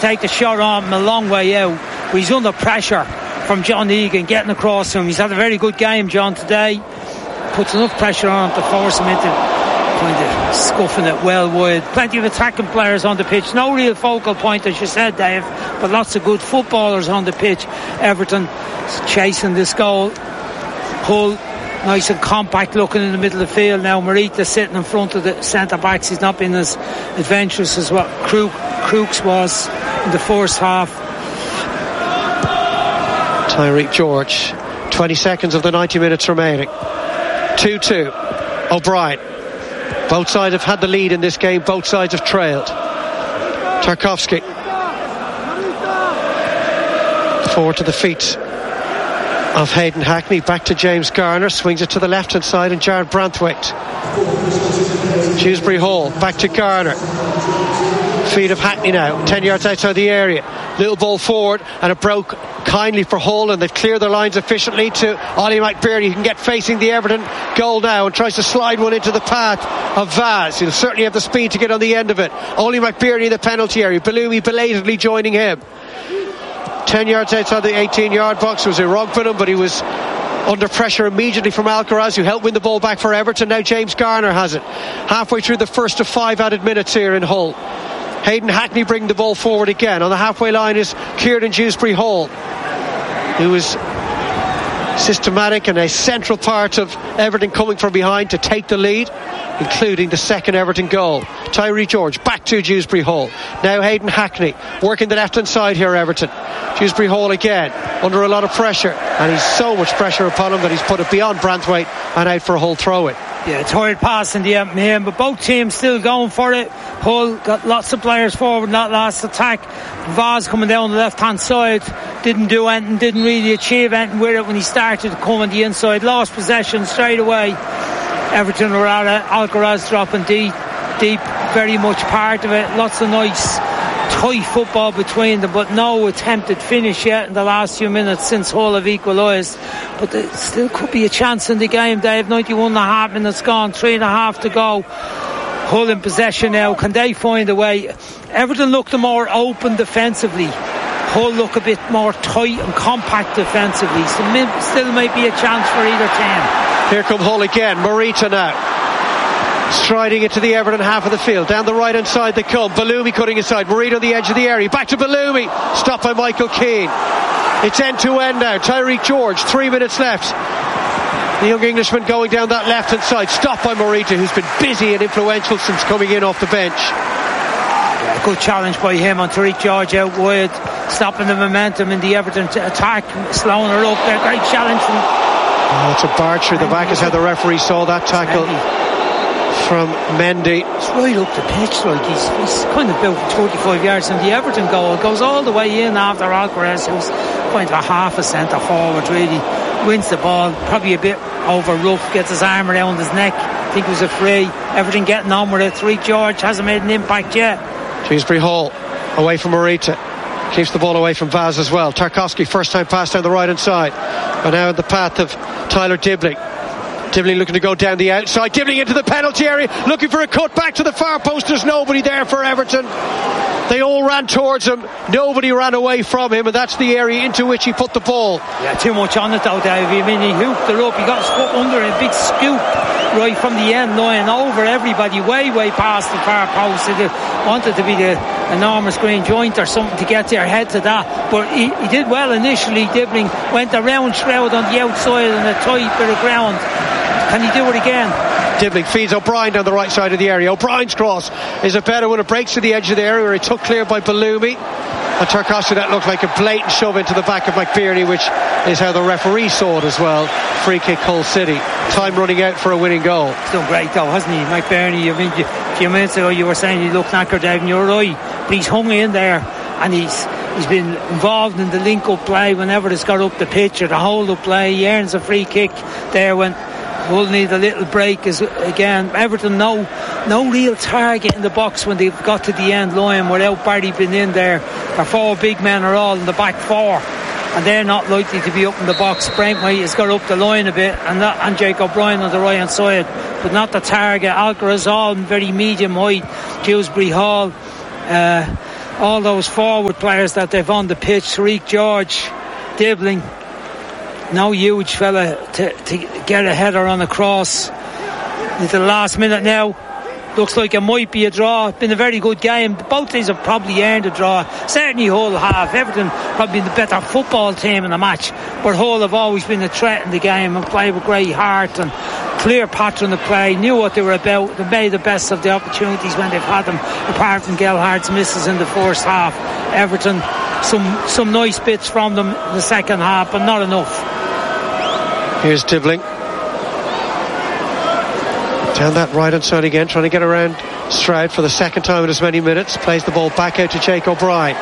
take the shot on him a long way out, but he's under pressure from John Egan getting across to him. He's had a very good game, John, today. Puts enough pressure on him to force him into kind of scuffing it well wide. Plenty of attacking players on the pitch. No real focal point, as you said, Dave, but lots of good footballers on the pitch. Everton chasing this goal. Hull nice and compact looking in the middle of the field now. Morita sitting in front of the centre backs. He's not been as adventurous as what Crooks was in the first half. Tyreek George, 20 seconds of the 90 minutes remaining. 2-2. O'Brien. Both sides have had the lead in this game. Both sides have trailed. Tarkowski. Forward to the feet of Hayden Hackney. Back to James Garner. Swings it to the left hand side, and Jared Branthwaite. Dewsbury Hall. Back to Garner. Feet of Hackney now. 10 yards outside the area. Little ball forward, and it broke kindly for Hull, and they've cleared their lines efficiently to Ollie McBurney. He can get facing the Everton goal now and tries to slide one into the path of Vaz. He'll certainly have the speed to get on the end of it. Ollie McBurney in the penalty area. Bellumi belatedly joining him. 10 yards outside the 18-yard box was Irogbenham, but he was under pressure immediately from Alcaraz, who helped win the ball back for Everton. Now James Garner has it. Halfway through the first of 5 added minutes here in Hull. Hayden Hackney bringing the ball forward again. On the halfway line is Kieran Dewsbury Hall, who is systematic and a central part of Everton coming from behind to take the lead, including the second Everton goal. Tyree George back to Dewsbury Hall. Now Hayden Hackney working the left hand side here, Everton. Dewsbury Hall again under a lot of pressure, and he's so much pressure upon him that he's put it beyond Branthwaite and out for a Hull throw-in. Yeah, tired pass in the end, but both teams still going for it. Hull got lots of players forward in that last attack. Vaz coming down the left hand side, didn't do anything, didn't really achieve anything with it when he started to come on the inside. Lost possession straight away. Everton were at it. Alcaraz dropping deep, very much part of it. Lots of nice tight football between them, but no attempted finish yet in the last few minutes since Hull have equalised. But there still could be a chance in the game, Dave. 91.5 minutes gone, 3.5 to go. Hull in possession now. Can they find a way? Everton look the more open defensively. Hull look a bit more tight and compact defensively. So still might be a chance for either team. Here come Hull again. Morita now striding into the Everton half of the field. Down the right hand side they come. Bellumi cutting inside. Morita on the edge of the area. Back to Bellumi. Stopped by Michael Keane. It's end to end now. Tyreek George, 3 minutes left. The young Englishman going down that left hand side. Stopped by Morita, who's been busy and influential since coming in off the bench. Yeah, good challenge by him on Tyreek George out wide, stopping the momentum in the Everton attack, slowing her up there. Great challenge from... it's a bar through the back is how the referee saw that tackle from Mendy. It's right up the pitch, like he's kind of about 45 yards from the Everton goal. It goes all the way in after Alcaraz, who's kind of a half a centre forward really. Wins the ball, probably a bit over rough, gets his arm around his neck. I think it was a free. Everton getting on with it. Tyreek George hasn't made an impact yet. Dewsbury Hall away from Morita, keeps the ball away from Vaz as well. Tarkowski, first time pass down the right hand side, and now in the path of Tyler Dibling. Dibling looking to go down the outside. Dibling into the penalty area, looking for a cut back to the far post. There's nobody there for Everton. They all ran towards him. Nobody ran away from him, and that's the area into which he put the ball. Yeah, too much on it though, Dave. I mean, he hooked it up. He got his foot under a big scoop right from the end line over everybody, way past the far post. It wanted to be the enormous green joint or something to get their head to that, but he did well initially. Dibling went around Shroud on the outside on a tight bit of ground. Can he do it again? Dibling feeds O'Brien down the right side of the area. O'Brien's cross is a better one. It breaks to the edge of the area where it took clear by Bellumi. And Tarkowski, that looked like a blatant shove into the back of McBurney, which is how the referee saw it as well. Free kick, Hull City. Time running out for a winning goal. He's done great though, hasn't he? McBurney, I mean, a few minutes ago you were saying he looked knackered out, and you're right. But he's hung in there, and he's been involved in the link-up play whenever it's got up the pitch, or the hold-up play. He earns a free kick there when Hull need a little break. Again, Everton no real target in the box when they've got to the end line without Barry being in there. Their 4 big men are all in the back 4, and they're not likely to be up in the box. Brentwaite has got up the line a bit, and Jake O'Brien on the right hand side, but not the target. Alcaraz all very medium height. Dewsbury Hall all those forward players that they've on the pitch. Tariq George, Dibbling, no huge fella to get a header on a cross at the last minute now. Looks like it might be a draw. It's been a very good game. Both teams have probably earned a draw. Certainly Hull have. Everton probably been the better football team in the match, but Hull have always been a threat in the game and played with great heart and clear pattern of play, knew what they were about. They made the best of the opportunities when they've had them, apart from Gelhardt's misses in the first half. Everton, some nice bits from them in the second half, but not enough. Here's Dibbling down that right hand side again, trying to get around Stroud for the second time in as many minutes. Plays the ball back out to Jake O'Brien.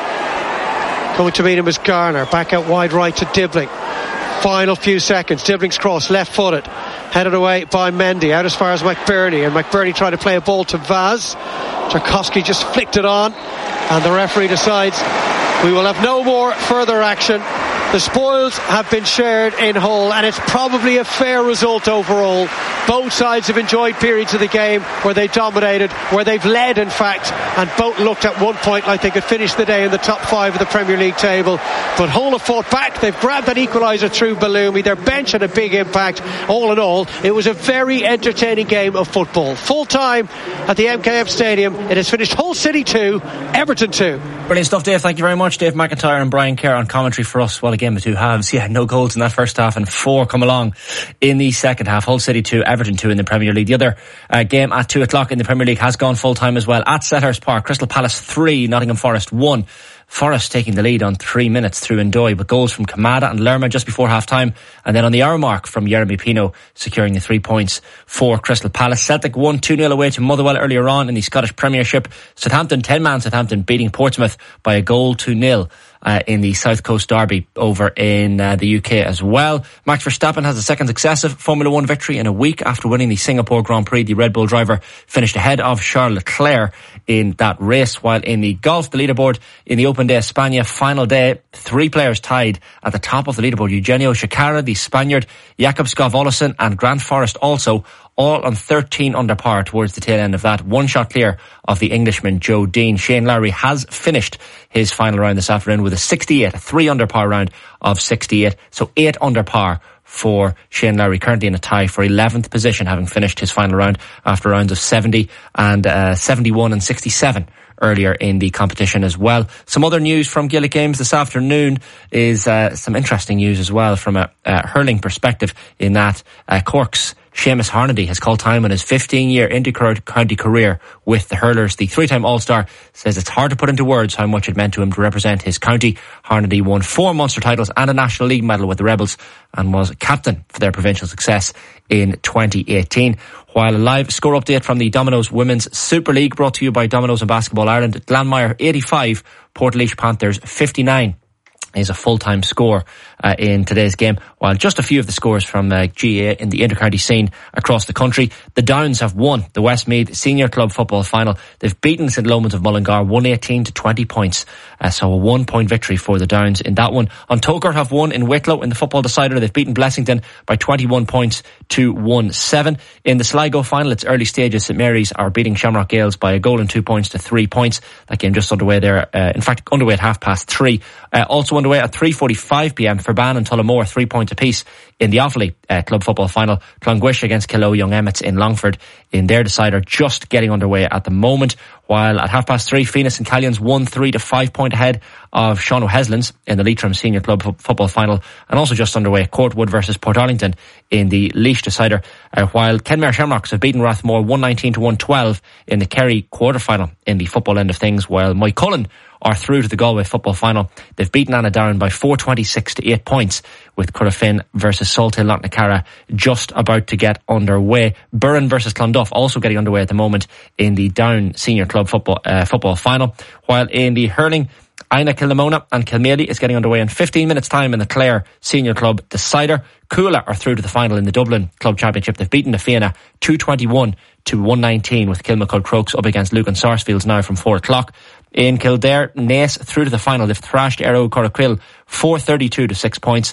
Coming to meet him is Garner, back out wide right to Dibbling. Final few seconds. Dibbling's cross, left footed, headed away by Mendy, out as far as McBurney, and McBurney trying to play a ball to Vaz. Tarkowski just flicked it on, and the referee decides we will have no more further action. The spoils have been shared in Hull, and it's probably a fair result overall. Both sides have enjoyed periods of the game where they dominated, where they've led in fact, and both looked at one point like they could finish the day in the top 5 of the Premier League table. But Hull have fought back. They've grabbed that equaliser through Bellumi. Their bench had a big impact. All in all, it was a very entertaining game of football. Full time at the MKM Stadium. It has finished Hull City 2, Everton 2. Brilliant stuff, Dave. Thank you very much. Dave McIntyre and Brian Kerr on commentary for us. What a game of two halves. Yeah, no goals in that first half and 4 come along in the second half. Hull City 2, Everton 2 in the Premier League. The other game at 2 o'clock in the Premier League has gone full time as well. At Selhurst Park, Crystal Palace 3, Nottingham Forest 1. Forest taking the lead on 3 minutes through Ndoye, but goals from Kamada and Lerma just before half time, and then on the hour mark from Jeremy Pino securing the 3 points for Crystal Palace. Celtic won 2-0 away to Motherwell earlier on in the Scottish Premiership. Southampton, 10-man Southampton beating Portsmouth by a goal 2-0 in the South Coast Derby over in the UK as well. Max Verstappen has a second successive Formula 1 victory in a week after winning the Singapore Grand Prix. The Red Bull driver finished ahead of Charles Leclerc in that race, while in the golf, the leaderboard in the Open de España final day, 3 players tied at the top of the leaderboard. Eugenio Chacarra, the Spaniard, Jakob Skov-Olesen and Grant Forrest also, all on 13 under par towards the tail end of that. 1 shot clear of the Englishman Joe Dean. Shane Lowry has finished his final round this afternoon with a 68, a 3 under par round of 68. So 8 under par for Shane Lowry, currently in a tie for 11th position, having finished his final round after rounds of 70 and 71 and 67 earlier in the competition as well. Some other news from Gaelic Games this afternoon is some interesting news as well from a hurling perspective, in that Cork's Seamus Harnedy has called time on his 15-year inter-county career with the hurlers. The 3-time All-Star says it's hard to put into words how much it meant to him to represent his county. Harnedy won 4 Munster titles and a National League medal with the Rebels and was captain for their provincial success in 2018. While a live score update from the Domino's Women's Super League, brought to you by Domino's and Basketball Ireland. Glanmire 85, Portlaoise Panthers 59 is a full-time score in today's game, while just a few of the scores from GA in the inter-county scene across the country. The Downs have won the Westmeath Senior Club Football Final. They've beaten St Lomans of Mullingar 118 to 20 points, so a 1-point victory for the Downs in that one. Antoker have won in Wicklow in the football decider. They've beaten Blessington by 21 points to 1-7. In the Sligo final, it's early stages. St Mary's are beating Shamrock Gales by a goal and 2 points to 3 points. That game just underway there, in fact underway at 3:30. Also underway at 3:45pm for Ban and Tullamore, 3 points apiece in the Offaly club football final. Clongwish against Killow Young Emmets in Longford in their decider, just getting underway at the moment. While at 3:30, Phoenix and Callions 1-3 to 5 point ahead of Sean O'Heslin's in the Leitrim Senior Club football final, and also just underway Courtwood versus Portarlington in the Laois decider. While Kenmare Shamrocks have beaten Rathmore 119 to 112 in the Kerry quarter-final in the football end of things, while Moycullen are through to the Galway football final. They've beaten Annadarren by 426 to 8 points, with Currafin versus Salthill Knocknacarra just about to get underway. Burren versus Clonduff also getting underway at the moment in the Down Senior Club football final. While in the hurling, Aina Kilnamona and Kilmaley is getting underway in 15 minutes time in the Clare Senior Club decider. Coola are through to the final in the Dublin Club Championship. They've beaten the Fianna 221 to 119, with Kilmacud Crokes up against Lucan Sarsfields now from 4 o'clock. In Kildare, Naas through to the final. They've thrashed Arrow Corraquil 432 to 6 points,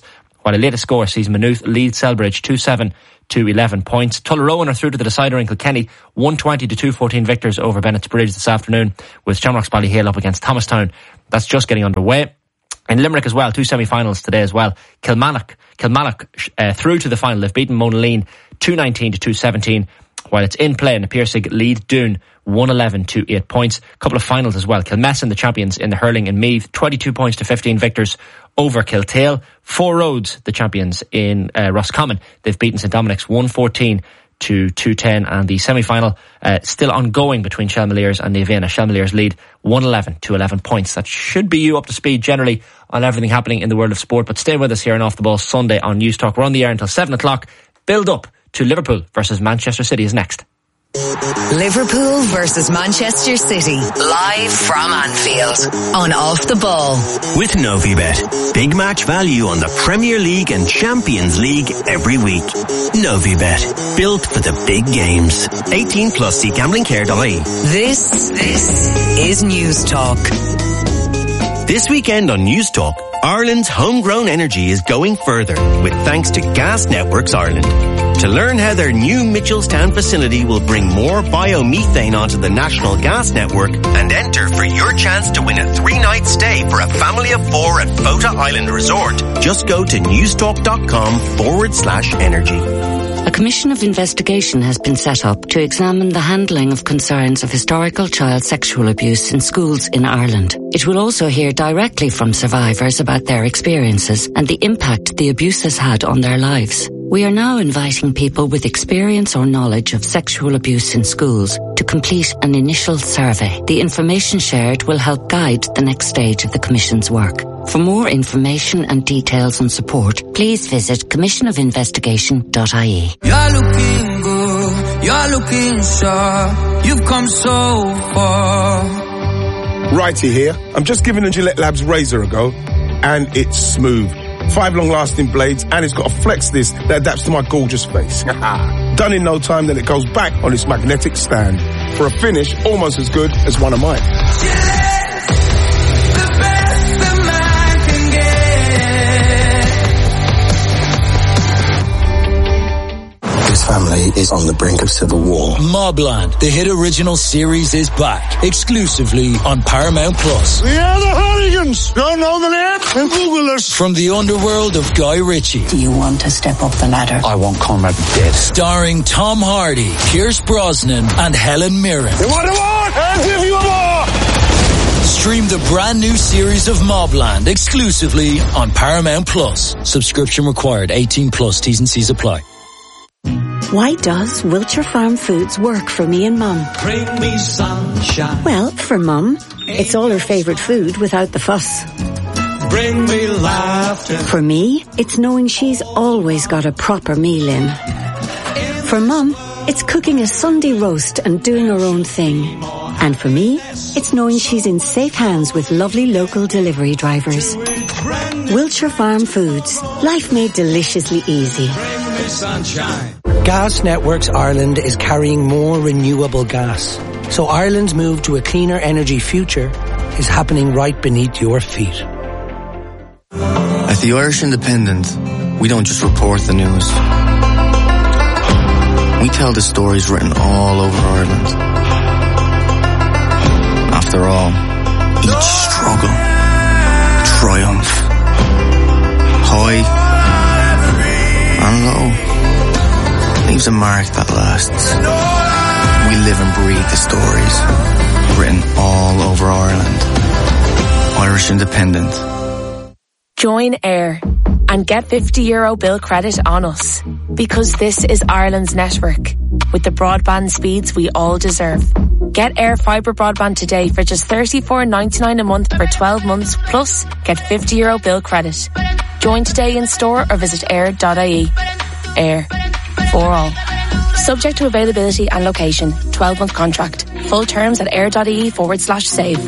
while the latest score sees Maynooth lead Selbridge 2-7 to 11 points. Tullaroan are through to the decider in Kilkenny, 120 to 214 victors over Bennett's Bridge this afternoon, with Shamrocks Ballyhale up against Thomastown. That's just getting underway. In Limerick as well, 2 semi-finals today as well. Kilmallock through to the final. They've beaten Monaleen 219 to 217, while it's in play in the Piercing lead Doon 111 to 8 points. A couple of finals as well. Kilmessan, the champions in the hurling in Meath, 22 points to 15 victors over Kiltale. Four Roads, the champions in Roscommon. They've beaten St Dominic's 114 to 210, and the semi-final still ongoing between Shelmaliers and Naveana. Shelmaliers lead 111 to 11 points. That should be you up to speed generally on everything happening in the world of sport, but stay with us here on Off the Ball Sunday on News Talk. We're on the air until 7 o'clock. Build up to Liverpool versus Manchester City is next. Liverpool versus Manchester City, live from Anfield on Off the Ball. With Novibet, big match value on the Premier League and Champions League every week. Novibet, built for the big games. 18 plus, see gamblingcare.ie. This is News Talk. This weekend on News Talk, Ireland's homegrown energy is going further with thanks to Gas Networks Ireland. To learn how their new Mitchelstown facility will bring more biomethane onto the national gas network and enter for your chance to win a 3-night stay for a family of 4 at Fota Island Resort, just go to newstalk.com/energy. A commission of investigation has been set up to examine the handling of concerns of historical child sexual abuse in schools in Ireland. It will also hear directly from survivors about their experiences and the impact the abuse has had on their lives. We are now inviting people with experience or knowledge of sexual abuse in schools to complete an initial survey. The information shared will help guide the next stage of the Commission's work. For more information and details and support, please visit commissionofinvestigation.ie. You're looking good, you're looking sharp, you've come so far. Righty here. I'm just giving the Gillette Labs razor a go, and it's smooth. 5 long-lasting blades, and it's got a flex disc that adapts to my gorgeous face. Done in no time, then it goes back on its magnetic stand for a finish almost as good as one of mine. Family is on the brink of civil war. Mobland, the hit original series, is back exclusively on Paramount Plus. We are the Hooligans. Don't know the name? And Google us. From the underworld of Guy Ritchie. Do you want to step up the ladder? I want Conrad dead. Starring Tom Hardy, Pierce Brosnan, and Helen Mirren. You want more? I'll give you more. Stream the brand new series of Mobland exclusively on Paramount Plus. Subscription required. 18 plus. T's and C's apply. Why does Wiltshire Farm Foods work for me and Mum? Bring me sunshine. Well, for Mum, it's all her favourite food without the fuss. Bring me laughter. For me, it's knowing she's always got a proper meal in. For Mum, it's cooking a Sunday roast and doing her own thing. And for me, it's knowing she's in safe hands with lovely local delivery drivers. Wiltshire Farm Foods. Life made deliciously easy. Sunshine. Gas Networks Ireland is carrying more renewable gas. So Ireland's move to a cleaner energy future is happening right beneath your feet. At the Irish Independent, we don't just report the news. We tell the stories written all over Ireland. After all, each struggle, triumph, high and low, leaves a mark that lasts. We live and breathe the stories written all over Ireland. Irish Independent. Join AIR and get €50 bill credit on us, because this is Ireland's network with the broadband speeds we all deserve. Get AIR fibre broadband today for just $34.99 a month for 12 months, plus get €50 bill credit. Join today in store or visit air.ie. AIR. For all. Subject to availability and location. 12-month contract. Full terms at air.ie/save.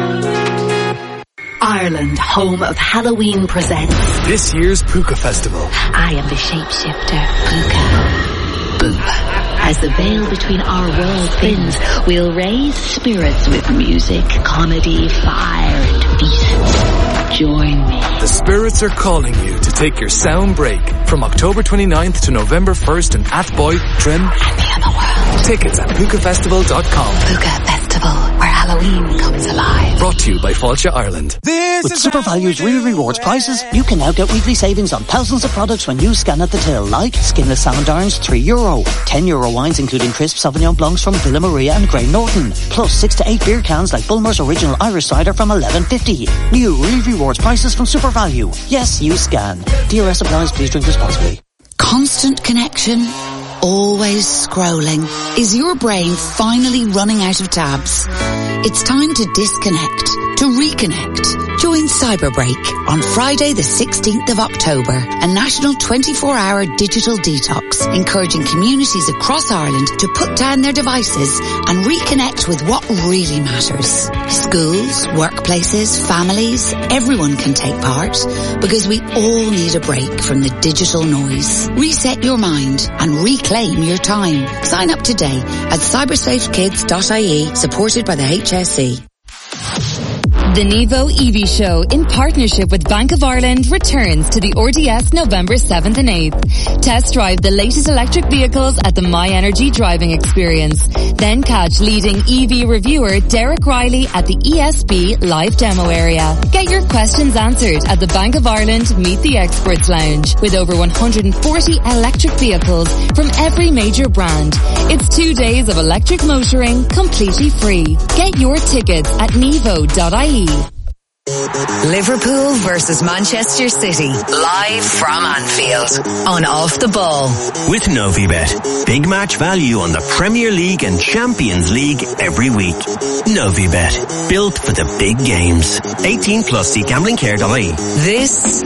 Ireland, home of Halloween, presents this year's Puka Festival. I am the shapeshifter, Puka. Boom. As the veil between our worlds thins, we'll raise spirits with music, comedy, fire, and beasts. Join me. The spirits are calling you to take your sound break from October 29th to November 1st in Athboy, Trim. And the other world. Tickets at pukafestival.com. Puka Festival, where Halloween comes alive. Brought to you by Fáilte Ireland. With Super Value's Real Rewards prices, you can now get weekly savings on thousands of products when you scan at the till, like skinless salmon darns, €3. €10 wines including crisp Sauvignon Blancs from Villa Maria and Grey Norton. Plus 6 to 8 beer cans like Bulmer's Original Irish Cider from $11.50. New Real Rewards prices from Super Value. Yes, you scan. DRS applies. Please drink responsibly. Constant connection, always scrolling. Is your brain finally running out of tabs? It's time to disconnect, to reconnect. Join Cyberbreak on Friday the 16th of October, a national 24-hour digital detox, encouraging communities across Ireland to put down their devices and reconnect with what really matters. Schools, workplaces, families, everyone can take part because we all need a break from the digital noise. Reset your mind and reclaim your time. Sign up today at cybersafekids.ie, supported by the HSE. The Nevo EV Show, in partnership with Bank of Ireland, returns to the RDS November 7th and 8th. Test drive the latest electric vehicles at the MyEnergy driving experience. Then catch leading EV reviewer Derek Riley at the ESB live demo area. Get your questions answered at the Bank of Ireland Meet the Experts Lounge, with over 140 electric vehicles from every major brand. It's 2 days of electric motoring, completely free. Get your tickets at nevo.ie. Liverpool versus Manchester City, live from Anfield on Off the Ball. With Novibet, big match value on the Premier League and Champions League every week. Novibet, built for the big games. 18 plus, see gamblingcare.ie. This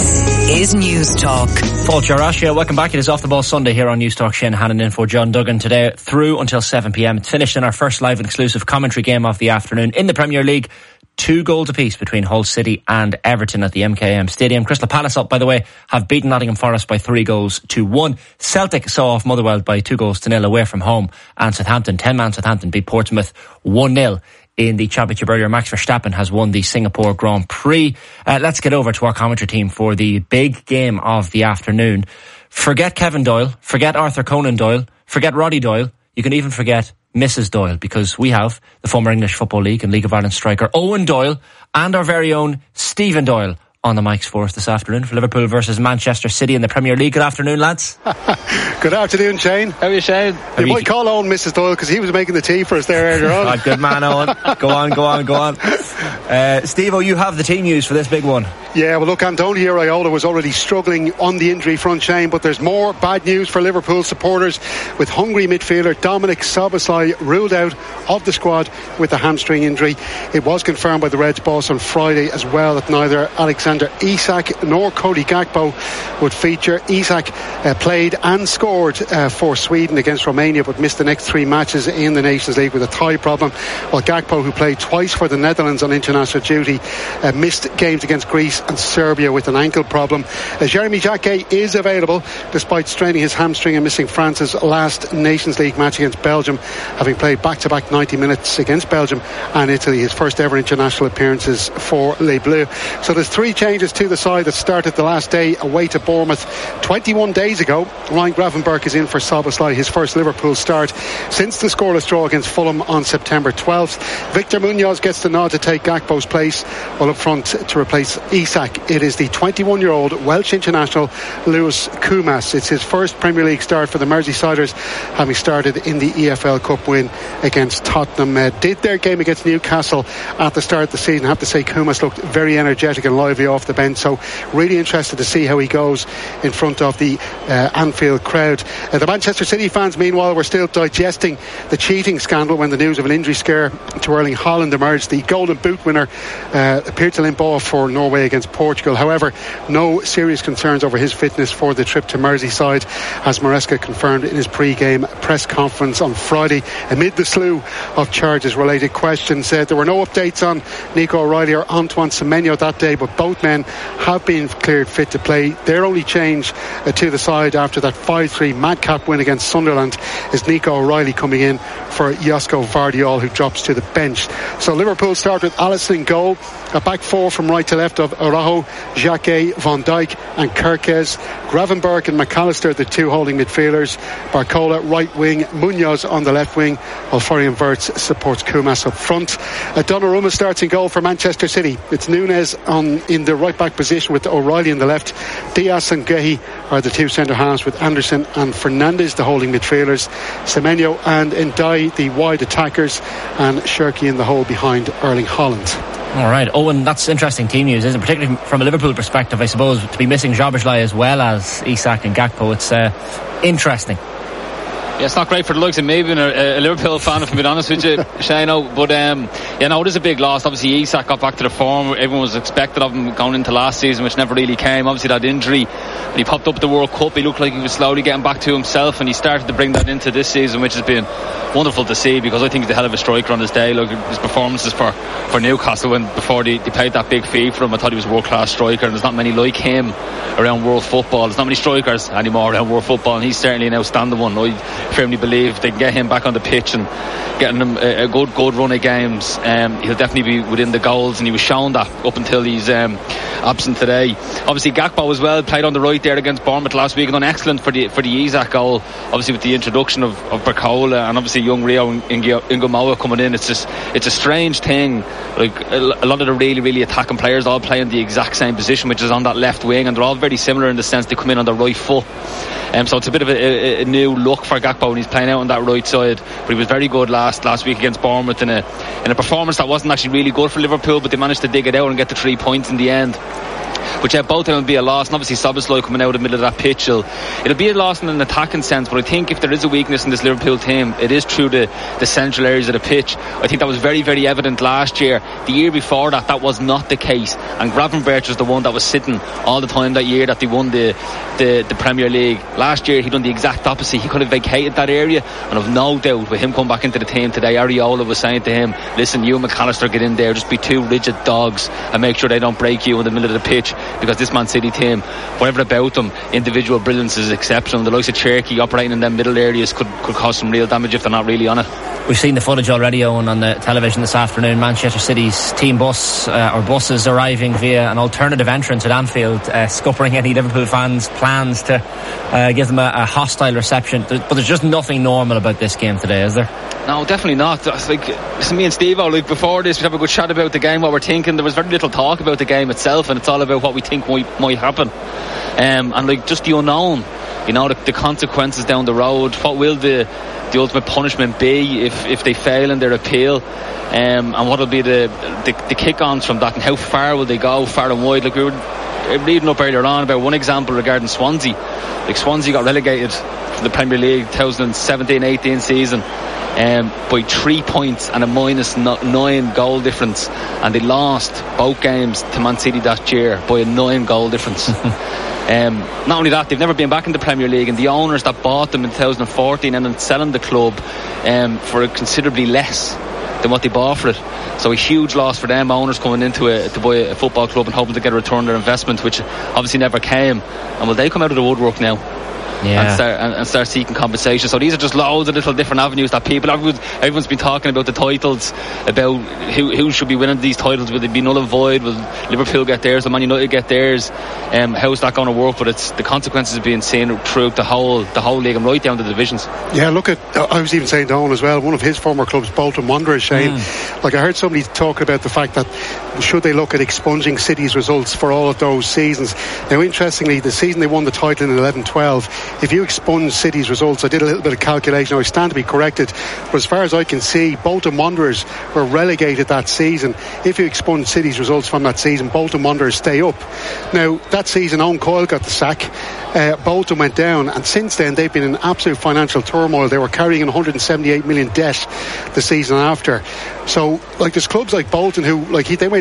is News Talk. Fáilte Arashia, welcome back. It is Off the Ball Sunday here on News Talk. Shane Hannon in for John Duggan today through until 7pm. It's finished in our first live and exclusive commentary game of the afternoon in the Premier League. 2 goals apiece between Hull City and Everton at the MKM Stadium. Crystal Palace, up by the way, have beaten Nottingham Forest by 3-1. Celtic saw off Motherwell by 2-0 away from home, and Southampton, 10-man Southampton, beat Portsmouth 1-0 in the championship earlier. Max Verstappen has won the Singapore Grand Prix. Let's get over to our commentary team for the big game of the afternoon. Forget Kevin Doyle, forget Arthur Conan Doyle, forget Roddy Doyle. You can even forget Mrs. Doyle, because we have the former English Football League and League of Ireland striker Owen Doyle and our very own Stephen Doyle on the mics for us this afternoon for Liverpool versus Manchester City in the Premier League. Good afternoon, lads. Good afternoon, Shane. How are you, Shane? You might call Owen Mrs. Doyle because he was making the tea for us there earlier on. Good man, Owen. Go on. Steve-o, you have the team news for this big one. Yeah, well, look, Antonio Iraola was already struggling on the injury front, Shane, but there's more bad news for Liverpool supporters, with Hungary midfielder Dominic Szoboszlai ruled out of the squad with a hamstring injury. It was confirmed by the Reds boss on Friday as well that neither Alexander Isak nor Cody Gakpo would feature. Isak played and scored for Sweden against Romania, but missed the next 3 matches in the Nations League with a thigh problem, while Gakpo, who played twice for the Netherlands on international duty, missed games against Greece and Serbia with an ankle problem. Jeremy Jacquet is available despite straining his hamstring and missing France's last Nations League match against Belgium, having played back-to-back 90 minutes against Belgium and Italy, his first ever international appearances for Les Bleus. So there's 3 changes to the side that started the last day away to Bournemouth 21 days ago. Ryan Gravenberch is in for Szoboszlai, his first Liverpool start since the scoreless draw against Fulham on September 12th. Victor Munoz gets the nod to take Gakpo's place, while up front to replace Isak, it is the 21-year-old Welsh international Lewis Koumas. It's his first Premier League start for the Merseysiders, having started in the EFL Cup win against Tottenham. Did their game against Newcastle at the start of the season. I have to say, Koumas looked very energetic and lively off the bench, so really interested to see how he goes in front of the Anfield crowd. The Manchester City fans, meanwhile, were still digesting the cheating scandal when the news of an injury scare to Erling Haaland emerged. The Golden Boot winner appeared to limp off for Norway against Portugal. However, no serious concerns over his fitness for the trip to Merseyside, as Maresca confirmed in his pre-game press conference on Friday, amid the slew of charges related questions. There were no updates on Nico O'Reilly or Antoine Semenyo that day, but both men have been cleared fit to play. Their only change to the side after that 5-3 madcap win against Sunderland is Nico O'Reilly coming in for Josko Vardiol, who drops to the bench. So Liverpool start with Alisson in goal, a back four from right to left of Araujo, Jacquet, Van Dijk and Kerkez. Gravenberch and McAllister, the two holding midfielders. Barcola right wing, Munoz on the left wing, while Florian Wirtz supports Kumas up front. Donnarumma starts in goal for Manchester City. It's Nunes in the right back position with O'Reilly on the left. Diaz and Guehi are the two centre halves, with Anderson and Fernandes the holding midfielders. Semenyo and Ndiaye the wide attackers, and Cherki in the hole behind Erling Haaland. All right, Owen, that's interesting team news, isn't it? Particularly from a Liverpool perspective, I suppose, to be missing Szoboszlai as well as Isak and Gakpo. It's interesting. Yeah, it's not great for the likes of me being a Liverpool fan, if I'm being honest with you, Shano. But it is a big loss. Obviously Isak got back to the form everyone was expected of him going into last season, which never really came. Obviously that injury, when he popped up at the World Cup, he looked like he was slowly getting back to himself, and he started to bring that into this season, which has been wonderful to see, because I think he's a hell of a striker on his day. Like his performances for Newcastle, when before they paid that big fee for him, I thought he was a world class striker, and there's not many like him around world football. There's not many strikers anymore around world football, and he's certainly an outstanding one. I firmly believe they can get him back on the pitch and getting him a good run of games. He'll definitely be within the goals, and he was shown that up until he's absent today. Obviously Gakpo as well played on the right there against Bournemouth last week and done excellent for the Isak goal, obviously with the introduction of Barcola and obviously young Rio and Ingo Moa coming in. It's a strange thing, like a lot of the really attacking players all play in the exact same position, which is on that left wing, and they're all very similar in the sense they come in on the right foot. So it's a bit of a new look for Gakpo when he's playing out on that right side, but he was very good last week against Bournemouth in a performance that wasn't actually really good for Liverpool, but they managed to dig it out and get the 3 points in the end, which both of them would be a loss. And obviously Szoboszlai coming out of the middle of that pitch, it'll be a loss in an attacking sense, but I think if there is a weakness in this Liverpool team, it is through the central areas of the pitch. I think that was very evident last year. The year before that was not the case, and Gravenberch was the one that was sitting all the time that year that they won the Premier League. Last year he done the exact opposite. He could have vacated that area, and I've no doubt with him coming back into the team today, Areola was saying to him, listen, you and McAllister get in there, just be two rigid dogs and make sure they don't break you in the middle of the pitch, because this Man City team, whatever about them, individual brilliance is exceptional. The likes of Cherki operating in them middle areas could cause some real damage if they're not really on it. We've seen the footage already, Owen, on the television this afternoon. Manchester City's team bus or buses arriving via an alternative entrance at Anfield, scuppering any Liverpool fans' plans to give them a hostile reception. But there's just nothing normal about this game today, is there? No, definitely not. Like me and Steve-O, like before this, we'd have a good chat about the game, what we're thinking. There was very little talk about the game itself, and it's all about what we think might happen. And like just the unknown, the consequences down the road. What will the ultimate punishment be if they fail in their appeal? And what will be the kick-ons from that, and how far will they go, far and wide? Like we were reading up earlier on about one example regarding Swansea. Like Swansea got relegated from the Premier League 2017-18 season by 3 points and a -9 goal difference, and they lost both games to Man City that year by a 9 goal difference. Not only that, they've never been back in the Premier League, and the owners that bought them in 2014 and then selling the club for considerably less than what they bought for it. So a huge loss for them, owners coming into to buy a football club and hoping to get a return on their investment, which obviously never came. And will they come out of the woodwork now? Yeah. And start seeking compensation? So these are just loads of little different avenues that everyone's been talking about the titles, about who should be winning these titles. Will they be null and void? Will Liverpool get theirs? Will Man United get theirs? How's that going to work? But it's the consequences of being seen throughout the whole league and right down the divisions. Yeah, look at, I was even saying to Owen as well, one of his former clubs, Bolton Wanderers, Shane, like I heard somebody talk about the fact that should they look at expunging City's results for all of those seasons. Now interestingly, the season they won the title in 11-12, if you expunge City's results, I did a little bit of calculation, I stand to be corrected, but as far as I can see, Bolton Wanderers were relegated that season. If you expunge City's results from that season, Bolton Wanderers stay up. Now that season Owen Coyle got the sack, Bolton went down, and since then they've been in absolute financial turmoil. They were carrying an 178 million debt the season after. So like there's clubs like Bolton who, like they made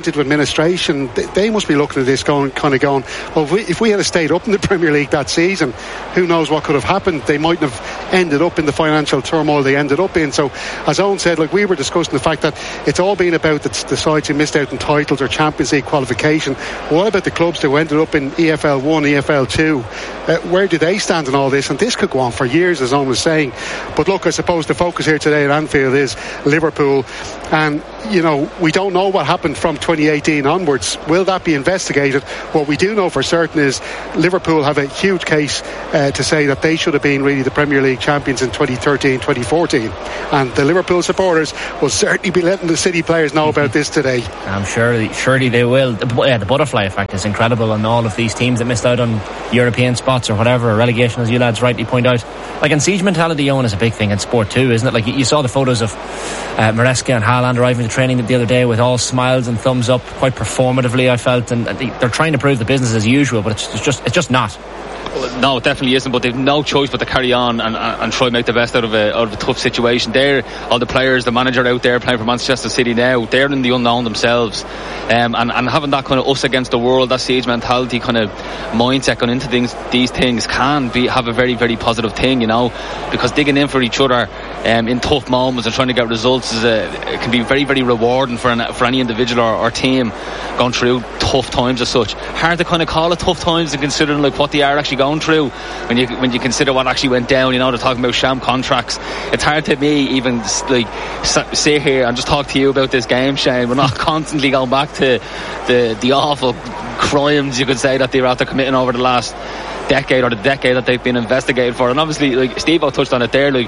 into administration, they must be looking at this going, well, if we had stayed up in the Premier League that season, who knows what could have happened. They mightn't have ended up in the financial turmoil they ended up in. So as Owen said, like, we were discussing the fact that it's all been about the sides who missed out on titles or Champions League qualification. Well, what about the clubs who ended up in EFL 1, EFL 2? Where do they stand in all this? And this could go on for years, as Owen was saying. But look, I suppose the focus here today at Anfield is Liverpool, and we don't know what happened from 2018 onwards. Will that be investigated? What we do know for certain is Liverpool have a huge case to say that they should have been really the Premier League champions in 2013, 2014, and the Liverpool supporters will certainly be letting the City players know about this today. I'm surely they will. The butterfly effect is incredible on all of these teams that missed out on European spots or whatever, or relegation, as you lads rightly point out. Like, and siege mentality, Owen, is a big thing in sport too, isn't it? Like, you saw the photos of Maresca and Haaland arriving to training the other day with all smiles and thumbs up, quite performatively, I felt, and they're trying to prove the business as usual, but it's just not. No, it definitely isn't, but they've no choice but to carry on and try and make the best out of a tough situation. All the players, the manager out there playing for Manchester City now, they're in the unknown themselves, and having that kind of us against the world, that siege mentality kind of mindset going into these things can have a very, very positive thing, because digging in for each other in tough moments and trying to get results it can be very, very rewarding for any individual or team going through tough times as such. Hard to kind of call it tough times and considering like what they are actually going through when you consider what actually went down. They're talking about sham contracts. It's hard to me even like sit here and just talk to you about this game, Shane. We're not constantly going back to the awful crimes, you could say, that they were after committing over the last decade or the decade that they've been investigated for. And obviously, like Steve-O touched on it there, like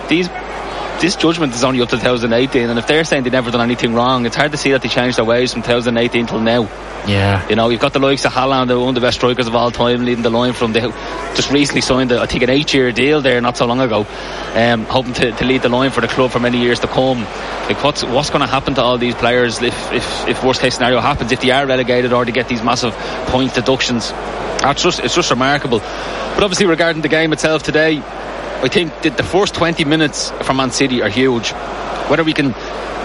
this judgment is only up to 2018, and if they're saying they've never done anything wrong, it's hard to see that they changed their ways from 2018 till now. Yeah. You've got the likes of Haaland, one of the best strikers of all time, leading the line from they just recently signed an 8-year deal there not so long ago, hoping to lead the line for the club for many years to come. Like, what's going to happen to all these players if worst case scenario happens, if they are relegated or they get these massive point deductions? It's just remarkable. But obviously, regarding the game itself today, I think that the first 20 minutes for Man City are huge. Whether we can,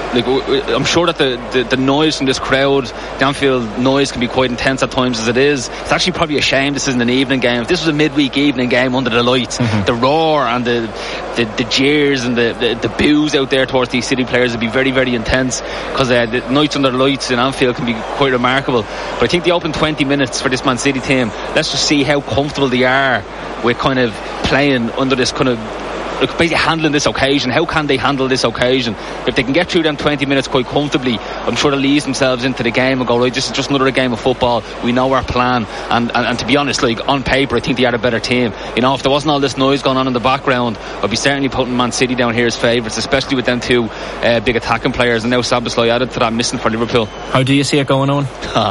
I'm sure that the noise from this crowd, the Anfield noise, can be quite intense at times as it is. It's actually probably a shame this isn't an evening game. If this was a midweek evening game under the lights, the roar and the jeers and the boos out there towards these City players would be very, very intense, because the nights under the lights in Anfield can be quite remarkable. But I think the open 20 minutes for this Man City team, let's just see how comfortable they are with kind of playing under this kind of basically handling this occasion. How can they handle this occasion? If they can get through them 20 minutes quite comfortably, I'm sure they'll ease themselves into the game and go, right, this is just another game of football. We know our plan. And to be honest, like, on paper, I think they are a better team. If there wasn't all this noise going on in the background, I'd be certainly putting Man City down here as favourites, especially with them two big attacking players, and now Szoboszlai added to that, missing for Liverpool. How do you see it going on?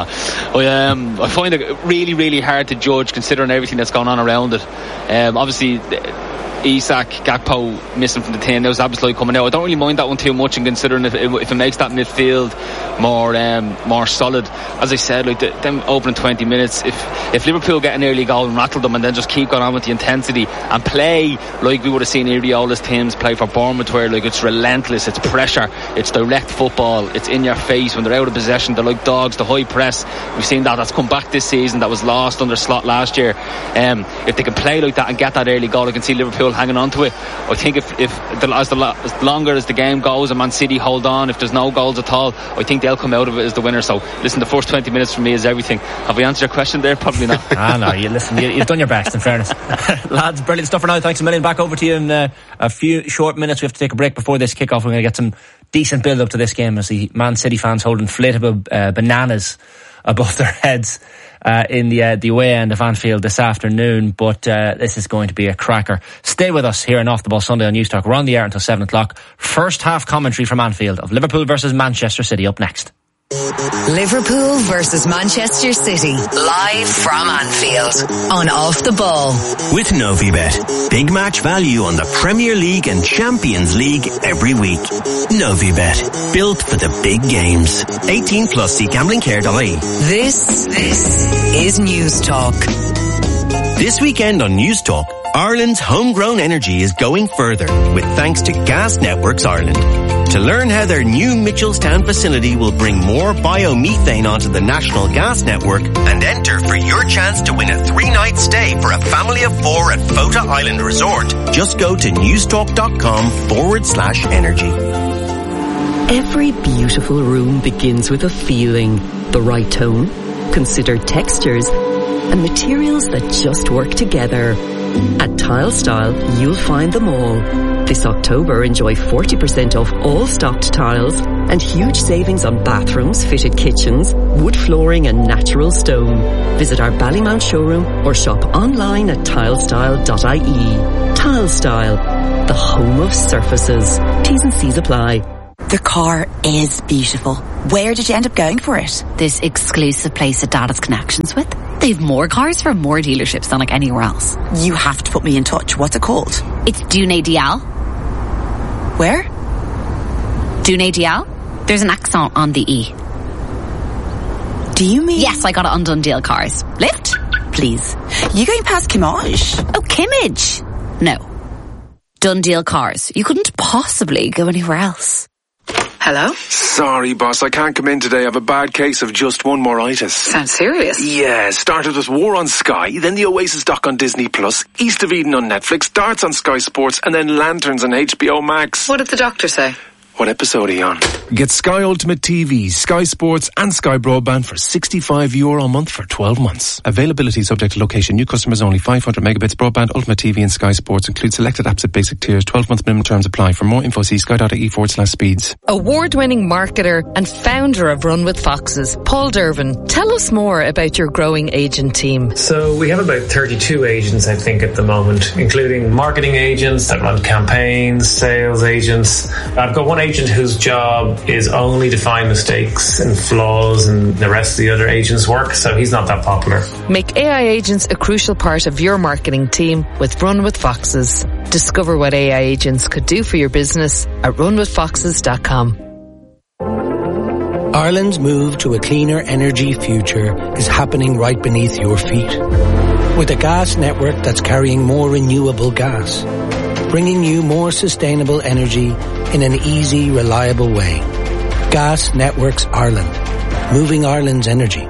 I find it really, really hard to judge, considering everything that's going on around it. Obviously, Isak, Gakpo missing from the team. Now Szoboszlai coming out. I don't really mind that one too much, and considering if it makes that midfield more solid. As I said, like them opening 20 minutes, if Liverpool get an early goal and rattle them and then just keep going on with the intensity and play like we would have seen Iriola's teams play for Bournemouth, where like it's relentless, it's pressure, it's direct football, it's in your face. When they're out of possession, they're like dogs, the high press. We've seen that's come back this season, that was lost under Slot last year. If they can play like that and get that early goal, I can see Liverpool hanging on to it. I think as longer as the game goes and Man City hold on, if there's no goals at all, I think they'll come out of it as the winner. So listen, the first 20 minutes for me is everything. Have we answered your question there? Probably not. No, you've done your best, in fairness. Lads, brilliant stuff for now. Thanks a million. Back over to you in a few short minutes. We have to take a break before this kick-off. We're going to get some decent build up to this game as the Man City fans hold inflatable bananas above their heads in the away end of Anfield this afternoon. But this is going to be a cracker. Stay with us here on Off the Ball Sunday on News Talk. We're on the air until 7 o'clock. First half commentary from Anfield of Liverpool versus Manchester City up next. Liverpool versus Manchester City, live from Anfield on Off the Ball. With Novibet, big match value on the Premier League and Champions League every week. Novibet, built for the big games. 18+, see gamblingcare.ie. This is News Talk. This weekend on News Talk, Ireland's homegrown energy is going further with thanks to Gas Networks Ireland. To learn how their new Mitchelstown facility will bring more biomethane onto the national gas network and enter for your chance to win a 3-night stay for a family of 4 at Fota Island Resort, just go to newstalk.com/energy. Every beautiful room begins with a feeling, the right tone, considered textures, and materials that just work together. At Tile Style, you'll find them all. This October, enjoy 40% off all stocked tiles and huge savings on bathrooms, fitted kitchens, wood flooring and natural stone. Visit our Ballymount showroom or shop online at tilestyle.ie. Tile Style, the home of surfaces. T's and C's apply. The car is beautiful. Where did you end up going for it? This exclusive place that Dad has connections with. They've more cars from more dealerships than like anywhere else. You have to put me in touch. What's it called? It's Dune Dial. Where? Dune Dial. There's an accent on the E. Do you mean? Yes, I got it on Dundee Cars. Lift, please. You going past Kimmage? Oh, Kimmage. No. Dundee Cars. You couldn't possibly go anywhere else. Hello? Sorry, boss, I can't come in today. I have a bad case of just one moritis. Sounds serious. Yeah, started with War on Sky, then the Oasis doc on Disney Plus, East of Eden on Netflix, Darts on Sky Sports, and then Lanterns on HBO Max. What did the doctor say? What episode are you on? Get Sky Ultimate TV, Sky Sports and Sky Broadband for €65 a month for 12 months. Availability subject to location. New customers only. 500 megabits broadband, Ultimate TV and Sky Sports. Include selected apps at basic tiers. 12-month minimum terms apply. For more info, see sky.ie/speeds. Award-winning marketer and founder of Run with Foxes, Paul Dervin. Tell us more about your growing agent team. So we have about 32 agents, I think, at the moment, including marketing agents that run campaigns, sales agents. I've got one agent whose job is only to find mistakes and flaws in the rest of the other agents' work, so he's not that popular. Make AI agents a crucial part of your marketing team with Run with Foxes. Discover what AI agents could do for your business at runwithfoxes.com. Ireland's move to a cleaner energy future is happening right beneath your feet. With a gas network that's carrying more renewable gas, bringing you more sustainable energy in an easy, reliable way. Gas Networks Ireland. Moving Ireland's energy.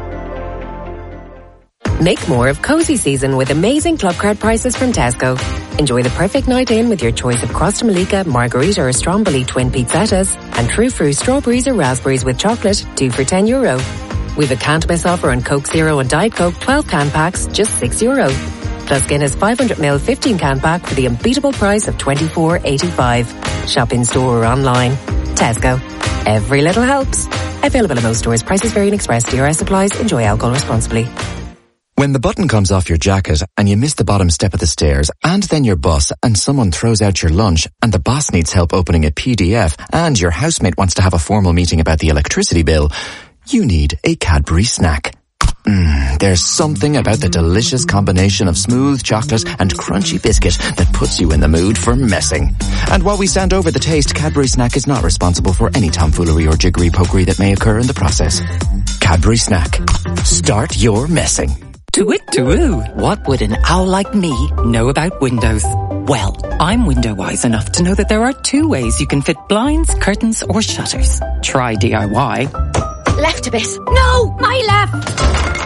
Make more of cozy season with amazing club card prices from Tesco. Enjoy the perfect night in with your choice of Costa Malika, Margarita or Stromboli twin pizzettas and True Fruit strawberries or raspberries with chocolate, 2 for €10. We've a can't miss offer on Coke Zero and Diet Coke 12 can packs, just €6. Plus Guinness 500ml 15 can pack for the unbeatable price of $24.85. Shop in store or online. Tesco. Every little helps. Available in most stores. Prices vary in Express. DRS applies. Enjoy alcohol responsibly. When the button comes off your jacket and you miss the bottom step of the stairs and then your bus and someone throws out your lunch and the boss needs help opening a PDF and your housemate wants to have a formal meeting about the electricity bill, you need a Cadbury snack. There's something about the delicious combination of smooth chocolate and crunchy biscuit that puts you in the mood for messing. And while we stand over the taste, Cadbury Snack is not responsible for any tomfoolery or jiggery-pokery that may occur in the process. Cadbury Snack. Start your messing. To-it-to-oo. What would an owl like me know about windows? Well, I'm window-wise enough to know that there are 2 ways you can fit blinds, curtains or shutters. Try DIY. Left a bit. No, my left.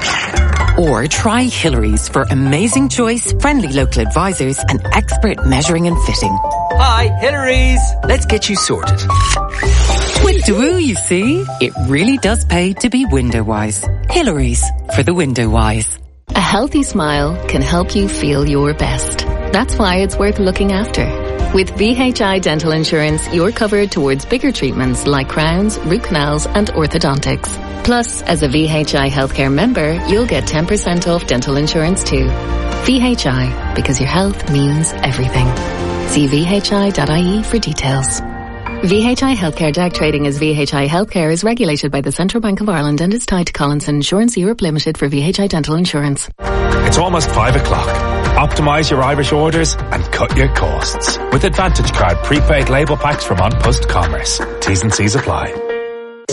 Or try Hillary's for amazing choice, friendly local advisors and expert measuring and fitting. Hi, Hillary's. Let's get you sorted. Window-oo, you see? It really does pay to be window-wise. Hillary's for the window-wise. A healthy smile can help you feel your best. That's why it's worth looking after. With VHI Dental Insurance, you're covered towards bigger treatments like crowns, root canals and orthodontics. Plus, as a VHI healthcare member, you'll get 10% off dental insurance too. VHI, because your health means everything. See vhi.ie for details. VHI Healthcare Direct Trading as VHI Healthcare is regulated by the Central Bank of Ireland and is tied to Collinson Insurance Europe Limited for VHI Dental Insurance. It's almost 5 o'clock. Optimise your Irish orders and cut your costs with Advantage Card prepaid label packs from On Post Commerce. T's and C's apply.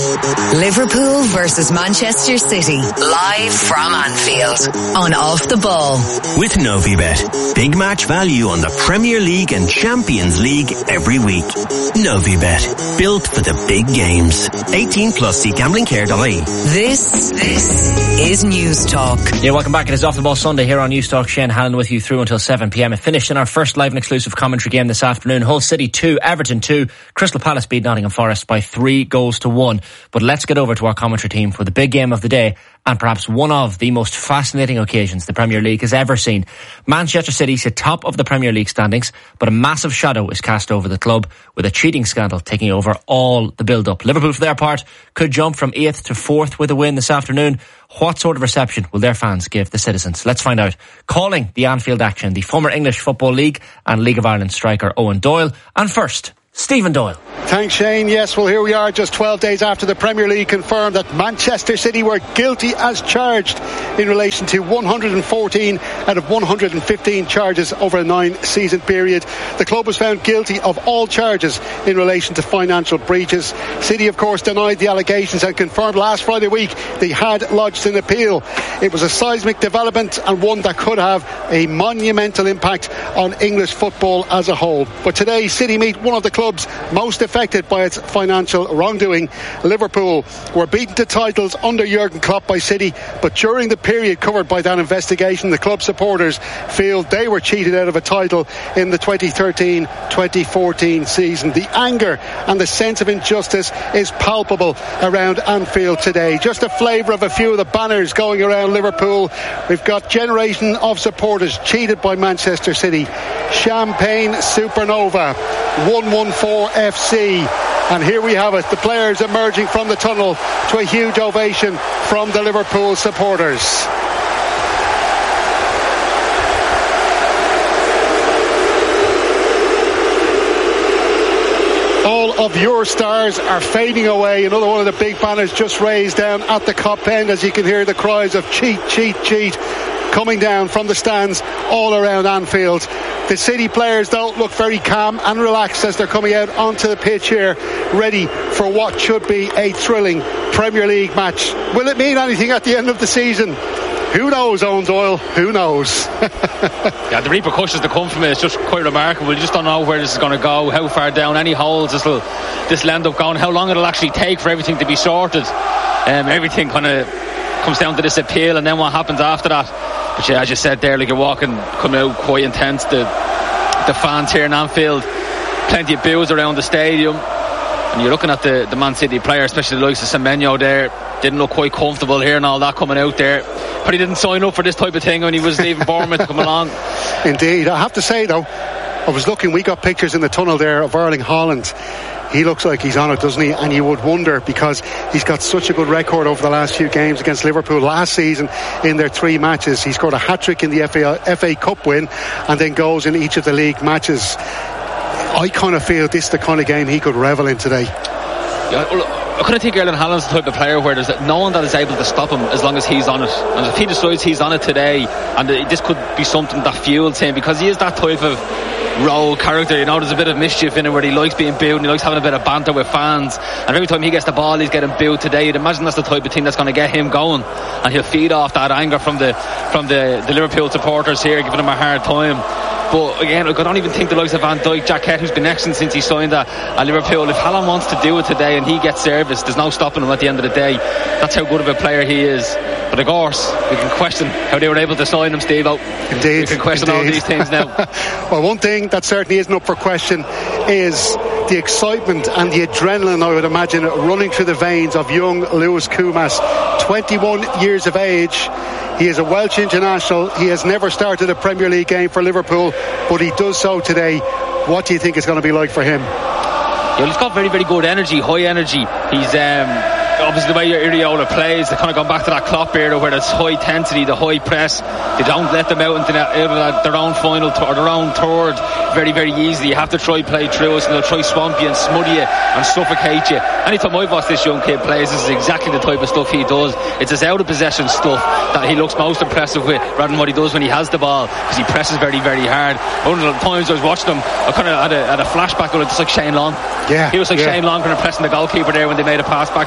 Liverpool versus Manchester City, live from Anfield on Off the Ball. With Novibet, big match value on the Premier League and Champions League every week. Novibet, built for the big games. 18 plus, see gamblingcare.ie. This is News Talk. Yeah, welcome back. It is Off the Ball Sunday here on News Talk. Shane Hallen with you through until 7pm. It finished in our first live and exclusive commentary game this afternoon. Hull City 2, Everton 2. Crystal Palace beat Nottingham Forest by 3-1. But let's get over to our commentary team for the big game of the day, and perhaps one of the most fascinating occasions the Premier League has ever seen. Manchester City sit top of the Premier League standings, but a massive shadow is cast over the club, with a cheating scandal taking over all the build-up. Liverpool, for their part, could jump from 8th to 4th with a win this afternoon. What sort of reception will their fans give the citizens? Let's find out. Calling the Anfield action, the former English Football League and League of Ireland striker Owen Doyle. And first, Stephen Doyle. Thanks, Shane. Yes, well, here we are just 12 days after the Premier League confirmed that Manchester City were guilty as charged in relation to 114 out of 115 charges over a 9-season period. The club was found guilty of all charges in relation to financial breaches. City, of course, denied the allegations and confirmed last Friday week they had lodged an appeal. It was a seismic development and one that could have a monumental impact on English football as a whole. But today, City meet one of the clubs most affected by its financial wrongdoing. Liverpool were beaten to titles under Jurgen Klopp by City, but during the period covered by that investigation, the club supporters feel they were cheated out of a title in the 2013-2014 season. The anger and the sense of injustice is palpable around Anfield today. Just a flavour of a few of the banners going around Liverpool. We've got generation of supporters cheated by Manchester City. Champagne Supernova, 114 FC. And here we have it, the players emerging from the tunnel to a huge ovation from the Liverpool supporters. All of your stars are fading away. Another one of the big banners just raised down at the Kop end, as you can hear the cries of cheat, cheat, cheat coming down from the stands all around Anfield. The City players, though, look very calm and relaxed as they're coming out onto the pitch here, ready for what should be a thrilling Premier League match. Will it mean anything at the end of the season? Who knows, Owen Doyle? Who knows? Yeah, the repercussions that come from it is just quite remarkable. You just don't know where this is going to go, how far down, any holes this will end up going, how long it'll actually take for everything to be sorted. Everything kind of comes down to this appeal, and then what happens after that. But yeah, as you said there, like, you're coming out quite intense. The fans here in Anfield, plenty of boos around the stadium, and you're looking at the Man City player, especially the likes of Semenyo there, didn't look quite comfortable here and all that coming out there. But he didn't sign up for this type of thing when he was leaving Bournemouth to come along. Indeed. I have to say though, I was looking, we got pictures in the tunnel there of Erling Haaland. He looks like he's on it, doesn't he? And you would wonder, because he's got such a good record over the last few games against Liverpool. Last season, in their 3 matches, he scored a hat-trick in the FA Cup win and then goals in each of the league matches. I kind of feel this is the kind of game he could revel in today. Yeah, well, I kind of think Erling Haaland's the type of player where there's no one that is able to stop him as long as he's on it. And if he decides he's on it today, and this could be something that fuels him, because he is that type of role character, you know, there's a bit of mischief in it where he likes being booed and he likes having a bit of banter with fans, and every time he gets the ball he's getting booed today. You'd imagine that's the type of thing that's going to get him going, and he'll feed off that anger from the Liverpool supporters here, giving him a hard time. But again, I don't even think the likes of Van Dijk, Jaquette, who's been excellent since he signed at Liverpool, if Haaland wants to do it today and he gets service, there's no stopping him at the end of the day. That's how good of a player he is. But of course, we can question how they were able to sign him, Steve-O. Indeed. We can question all these things now. Well, one thing that certainly isn't up for question is the excitement and the adrenaline, I would imagine, running through the veins of young Lewis Koumas. 21 years of age. He is a Welsh international. He has never started a Premier League game for Liverpool, but he does so today. What do you think it's going to be like for him? Yeah, he's got very, very good energy, high energy. He's obviously the way Iraola plays, they've kind of gone back to that Klopp era where there's high intensity, the high press. They don't let them out into their own final or their own third very, very easily. You have to try play through us, and they'll try swamp you and smother you and suffocate you. Anytime I've watched this young kid plays, this is exactly the type of stuff he does. It's his out of possession stuff that he looks most impressive with, rather than what he does when he has the ball, because he presses very, very hard. One of the times I was watching him, I kind of had a flashback of it, just like Shane Long. Yeah, he was like Shane Long kind of pressing the goalkeeper there when they made a pass back to him.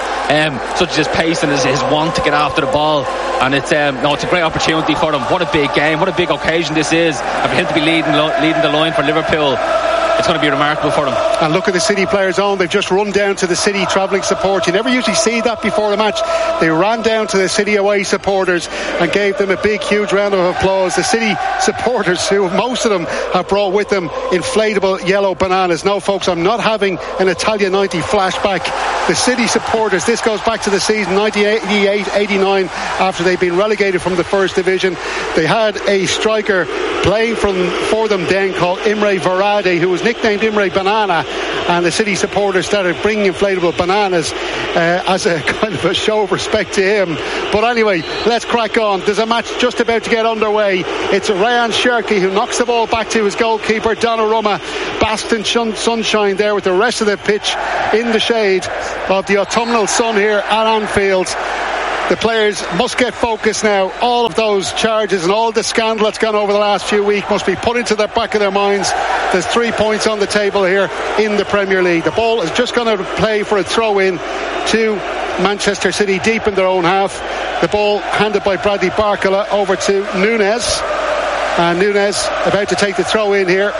such as his pace and his want to get after the ball. And it's a great opportunity for them. What a big game, what a big occasion this is. And for him to be leading the line for Liverpool, it's going to be remarkable for them. And look at the City players on. They've just run down to the City travelling support. You never usually see that before a match. They ran down to the City away supporters and gave them a big, huge round of applause. The City supporters, who most of them have brought with them inflatable yellow bananas. No, folks, I'm not having an Italia 90 flashback. The City supporters, this goes back to the season 98-89, after they'd been relegated from the First Division. They had a striker playing for them then called Imre Varade, who was nicknamed Imre Banana, and the City supporters started bringing inflatable bananas as a kind of a show of respect to him. But anyway, let's crack on. There's a match just about to get underway. It's Ryan Cherki who knocks the ball back to his goalkeeper Donnarumma. Basked in sunshine there with the rest of the pitch in the shade of the autumnal sun here at Anfield. The players must get focused now. All of those charges and all the scandal that's gone over the last few weeks must be put into the back of their minds. There's 3 points on the table here in the Premier League. The ball is just going to play for a throw-in to Manchester City deep in their own half. The ball handed by Bradley Barcola over to Núñez. And Núñez about to take the throw-in here.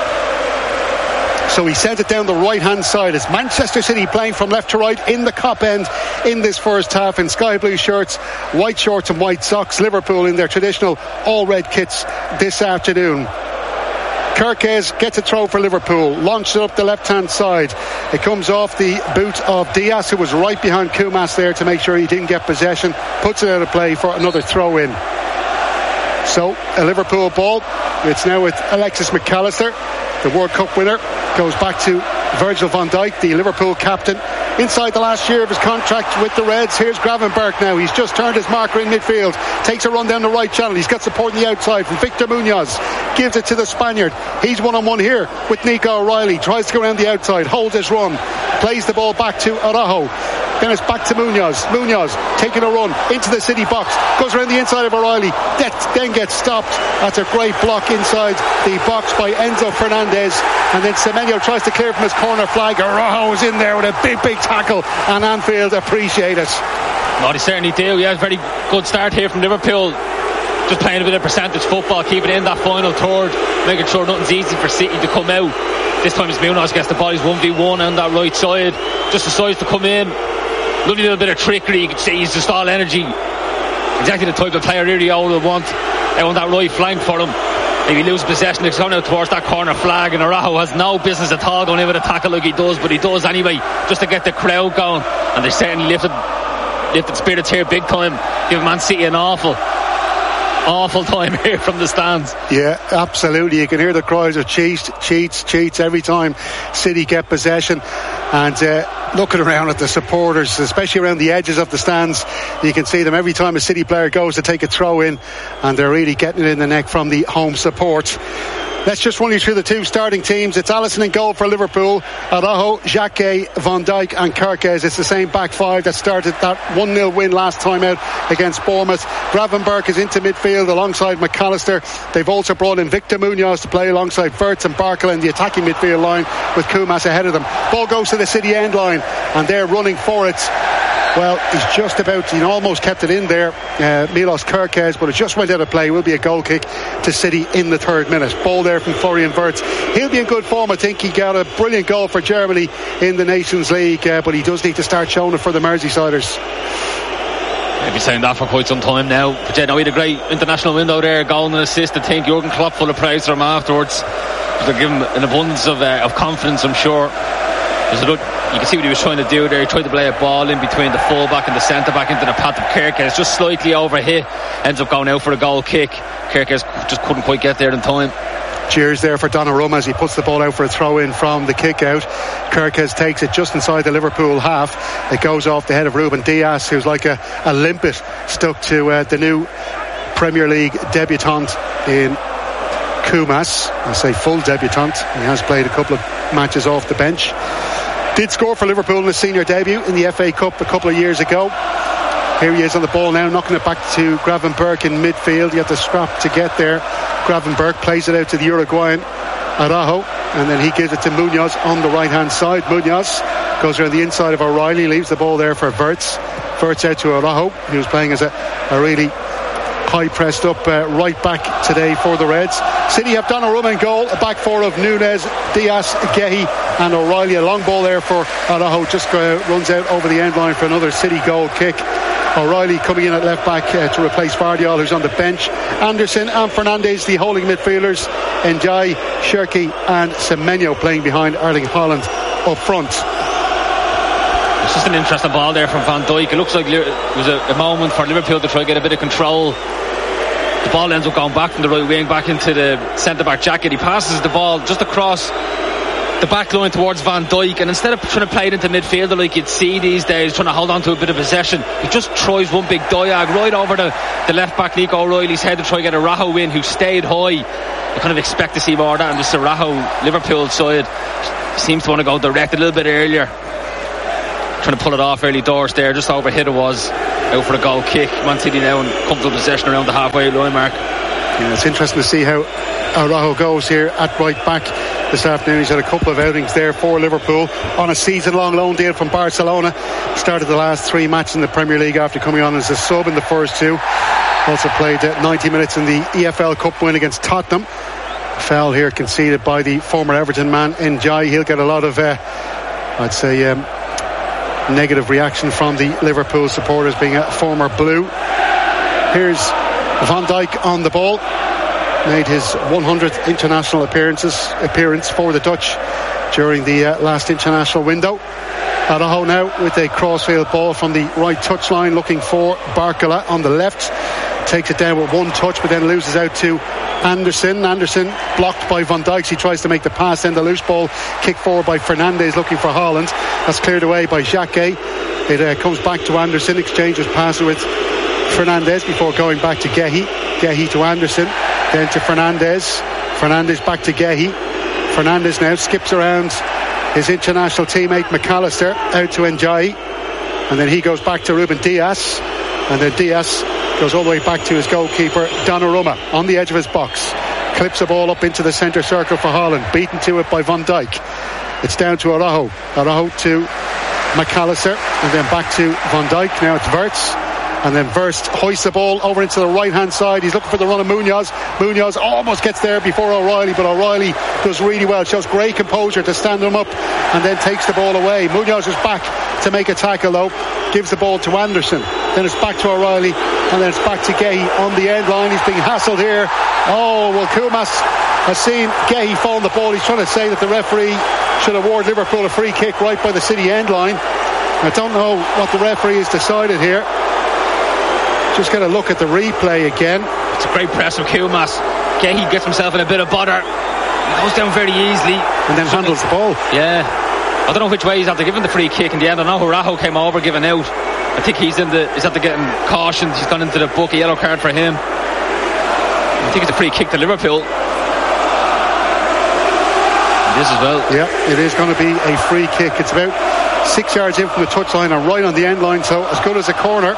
So he sent it down the right-hand side. It's Manchester City playing from left to right in the Kop end in this first half in sky blue shirts, white shorts and white socks. Liverpool in their traditional all-red kits this afternoon. Kerkez gets a throw for Liverpool, launched it up the left-hand side. It comes off the boot of Diaz, who was right behind Kumas there to make sure he didn't get possession. Puts it out of play for another throw-in. So, a Liverpool ball. It's now with Alexis McAllister. The World Cup winner goes back to Virgil van Dijk, the Liverpool captain, inside the last year of his contract with the Reds. Here's Gravenberch now. He's just turned his marker in midfield, takes a run down the right channel. He's got support on the outside from Victor Munoz, gives it to the Spaniard. He's one-on-one here with Nico O'Reilly, tries to go around the outside, holds his run, plays the ball back to Araujo. Then it's back to Munoz. Munoz taking a run into the City box, goes around the inside of O'Reilly, then gets stopped. That's a great block inside the box by Enzo Fernandez, and then Semenyo tries to clear from his corner flag. Araujo is in there with a big tackle, and Anfield appreciate it. Oh, they certainly do. Yeah, very good start here from Liverpool. Just playing a bit of percentage football, keeping it in that final third, making sure nothing's easy for City to come out. This time it's Munoz gets the ball. He's 1v1 on that right side, just decides to come in. Lovely little bit of trickery. You can see he's just all energy. Exactly the type of player Iraola would want out on that right flank for him. If he loses possession, it's going out towards that corner flag, and Araujo has no business at all going in with a tackle like he does, but he does anyway, just to get the crowd going. And they certainly lifted spirits here big time, giving Man City an awful time here from the stands. Yeah, absolutely. You can hear the cries of cheats every time City get possession. And looking around at the supporters, especially around the edges of the stands, you can see them every time a City player goes to take a throw in, and they're really getting it in the neck from the home support. Let's just run you through the two starting teams. It's Alisson in goal for Liverpool. Araujo, Xhaka, Van Dijk and Kerkez. It's the same back five that started that 1-0 win last time out against Bournemouth. Gravenberch is into midfield alongside McAllister. They've also brought in Victor Munoz to play alongside Wirtz and Barcola in the attacking midfield line with Kumas ahead of them. Ball goes to the City end line and they're running for it. Well, he's just about, almost kept it in there, Milos Kerkez, but it just went out of play. Will be a goal kick to City in the 3rd minute. Ball there from Florian Wirtz. He'll be in good form. I think he got a brilliant goal for Germany in the Nations League, but he does need to start showing it for the Merseysiders. I've been saying that for quite some time now. But yeah, no, he had a great international window there, goal and assist. I think Jurgen Klopp full of praise for him afterwards. They're giving him an abundance of confidence, I'm sure. You can see what he was trying to do there. He tried to play a ball in between the full-back and the centre-back into the path of Kerkez. Just slightly overhit. Ends up going out for a goal kick. Kerkez just couldn't quite get there in time. Cheers there for Donnarumma as he puts the ball out for a throw-in from the kick-out. Kerkez takes it just inside the Liverpool half. It goes off the head of Ruben Diaz, who's like a limpet stuck to the new Premier League debutant in Kumas. I say full debutant. He has played a couple of matches off the bench. Did score for Liverpool in his senior debut in the FA Cup a couple of years ago. Here he is on the ball now, knocking it back to Gravenberch in midfield. He had to scrap to get there. Gravenberch plays it out to the Uruguayan Araujo. and then he gives it to Munoz on the right hand side. Munoz goes around the inside of O'Reilly, leaves the ball there for Wirtz. Wirtz out to Araujo, who was playing as a really high pressed up right back today for the Reds. City have Donnarumma in goal, a back four of Núñez, Diaz, Gehi and O'Reilly. A long ball there for Araujo, just runs out over the end line for another City goal kick. O'Reilly coming in at left back to replace Vardiol, who's on the bench. Anderson and Fernandes, the holding midfielders. Ndiaye, Cherki and Semenyo playing behind Erling Haaland up front. It's just an interesting ball there from Van Dijk. It looks like it was a moment for Liverpool to try to get a bit of control. The ball ends up going back from the right wing back into the centre-back jacket. He passes the ball just across the back line towards Van Dijk, and instead of trying to play it into midfielder like you'd see these days, trying to hold on to a bit of possession, he just tries one big diag right over the left back Nico O'Reilly's head to try to get Araujo in, who stayed high. You kind of expect to see more of that, and just Araujo, Liverpool side, seems to want to go direct a little bit earlier, trying to pull it off early doors there. Just overhit it was, out for a goal kick. Man City now in comfortable possession around the halfway line mark. Yeah, it's interesting to see how Araujo goes here at right back this afternoon. He's had a couple of outings there for Liverpool on a season-long loan deal from Barcelona. Started the last 3 matches in the Premier League after coming on as a sub in the first 2. Also played 90 minutes in the EFL Cup win against Tottenham. Foul here conceded by the former Everton man Ndiaye. He'll get a lot of I'd say negative reaction from the Liverpool supporters, being a former Blue. Here's Van Dijk on the ball. Made his 100th international appearance for the Dutch during the last international window. Araujo now with a crossfield ball from the right touchline, looking for Barcola on the left. Takes it down with one touch, but then loses out to Anderson. Anderson blocked by Van Dijk. He tries to make the pass, then the loose ball kicked forward by Fernandes, looking for Haaland. That's cleared away by Xhaka. It comes back to Anderson. Exchanges passes with Fernandes before going back to Gehi. Gehi to Anderson, then to Fernandes. Fernandes back to Gehi. Fernandes now skips around his international teammate McAllister, out to Ndiaye, and then he goes back to Ruben Diaz, and then Diaz goes all the way back to his goalkeeper Donnarumma on the edge of his box, clips the ball up into the centre circle for Haaland, beaten to it by Van Dijk. It's down to Araujo to McAllister, and then back to Van Dijk. Now it's Wirtz, and then Wirtz hoists the ball over into the right hand side. He's looking for the run of Munoz. Munoz almost gets there before O'Reilly, but O'Reilly does really well, shows great composure to stand him up and then takes the ball away. Munoz is back to make a tackle though, gives the ball to Anderson, then it's back to O'Reilly, and then it's back to Gehi on the end line. He's being hassled here. Oh, well, Koumas has seen Gehi fall on the ball. He's trying to say that the referee should award Liverpool a free kick right by the City end line. I don't know what the referee has decided here. Just get a look at the replay again. It's a great press from Koumas. Gehi gets himself in a bit of bother. He goes down very easily and then handles the ball. Yeah, I don't know which way he's after giving the free kick in the end. I know Araujo came over giving out. I think he's after getting cautioned. He's gone into the book, a yellow card for him. I think it's a free kick to Liverpool. It is as well. Yeah, it is going to be a free kick. It's about 6 yards in from the touchline and right on the end line, so as good as a corner.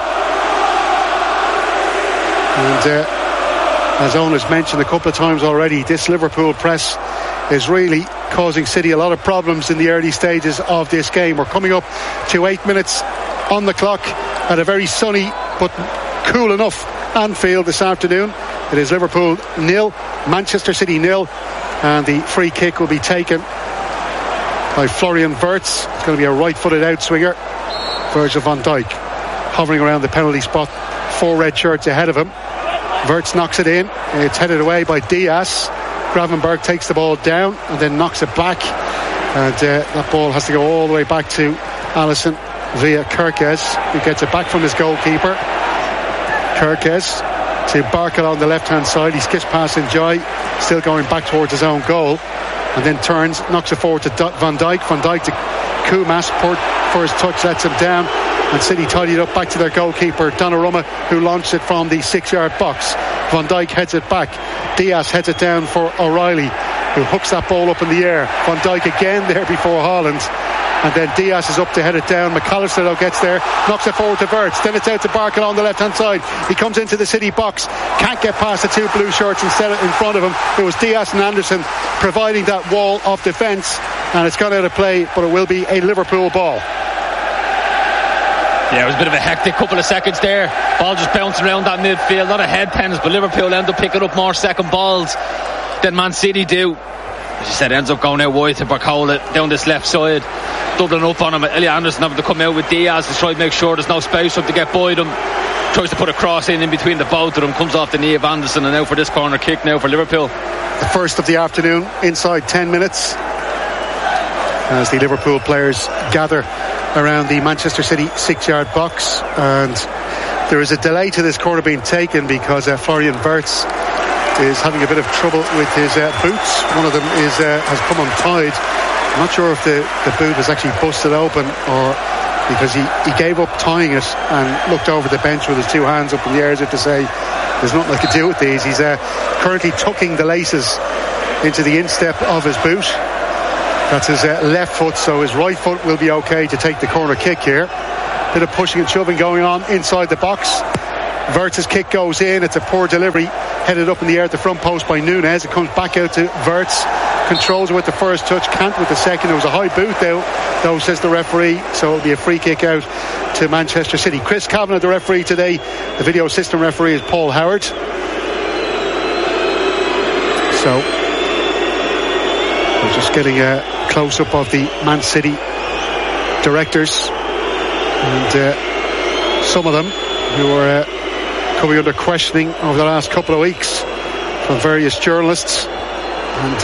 And as Owen has mentioned a couple of times already, this Liverpool press is really causing City a lot of problems in the early stages of this game. We're coming up to 8 minutes on the clock at a very sunny but cool enough Anfield this afternoon. It is Liverpool 0, Manchester City 0, and the free kick will be taken by Florian Wirtz. It's going to be a right-footed outswinger. Virgil van Dijk hovering around the penalty spot, 4 red shirts ahead of him. Wirtz knocks it in. It's headed away by Diaz. Gravenberg takes the ball down and then knocks it back, and that ball has to go all the way back to Alisson via Kerkez, who gets it back from his goalkeeper. Kerkez to Barcola on the left hand side. He skips past Ndiaye, still going back towards his own goal, and then turns, knocks it forward to Van Dijk. Van Dijk to Koumas, first touch lets him down, and City tidied up back to their goalkeeper Donnarumma, who launched it from the 6 yard box. Van Dijk heads it back. Diaz heads it down for O'Reilly. who hooks that ball up in the air. Van Dijk again there before Haaland. And then Diaz is up to head it down. McAllister though gets there, knocks it forward to Wirtz. Then it's out to Barker on the left hand side. He comes into the City box, can't get past the two blue shirts instead of in front of him. It was Diaz and Anderson providing that wall of defence, and it's gone out of play, but it will be a Liverpool ball. Yeah, it was a bit of a hectic couple of seconds there. Ball just bouncing around that midfield. Not a head tennis, but Liverpool end up picking up more second balls than Man City do. As you said, ends up going out wide to Barcola down this left side, doubling up on him. Elliot Anderson having to come out with Diaz to try to make sure there's no space for him to get by them. Tries to put a cross in between the both of them, comes off the knee of Anderson, and out for this corner kick now for Liverpool. The first of the afternoon, inside 10 minutes, as the Liverpool players gather around the Manchester City 6-yard box. And there is a delay to this corner being taken because Florian Wirtz is having a bit of trouble with his boots. One of them has come untied. I'm not sure if the boot was actually busted open, or because he gave up tying it and looked over the bench with his two hands up in the air as if to say there's nothing I can do with these. He's currently tucking the laces into the instep of his boot. That's his left foot, so his right foot will be okay to take the corner kick here. Bit of pushing and shoving going on inside the box. Wirtz's kick goes in. It's a poor delivery, headed up in the air at the front post by Nunez. It comes back out to Wirtz, controls it with the first touch, can't with the second. It was a high boot though, says the referee, so it'll be a free kick out to Manchester City. Chris Kavanagh, the referee today. The video assistant referee is Paul Howard. So we're just getting a close-up of the Man City directors, and some of them who are coming under questioning over the last couple of weeks from various journalists. And